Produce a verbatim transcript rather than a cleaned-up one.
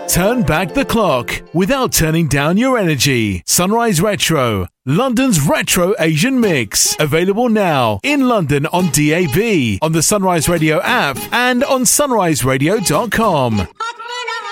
Turn back the clock without turning down your energy. Sunrise Retro, London's retro Asian mix. Available now in London on D A B, on the Sunrise Radio app, and on sunrise radio dot com.